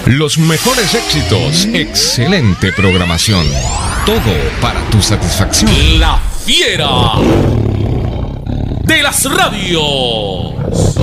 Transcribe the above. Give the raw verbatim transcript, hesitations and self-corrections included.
Los mejores éxitos, excelente programación. Todo para tu satisfacción. La Fiera de las radios.